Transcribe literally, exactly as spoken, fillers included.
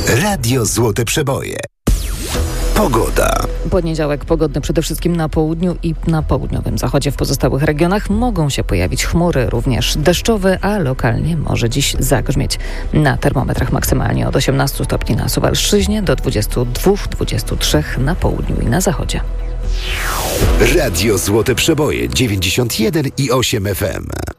Radio Złote Przeboje. Pogoda. Poniedziałek pogodny przede wszystkim na południu i na południowym zachodzie. W pozostałych regionach mogą się pojawić chmury, również deszczowe, a lokalnie może dziś zagrzmieć. Na termometrach maksymalnie od osiemnastu stopni na Suwalszczyźnie do dwudziestu dwóch do dwudziestu trzech na południu i na zachodzie. Radio Złote Przeboje dziewięćdziesiąt jeden i osiem F M.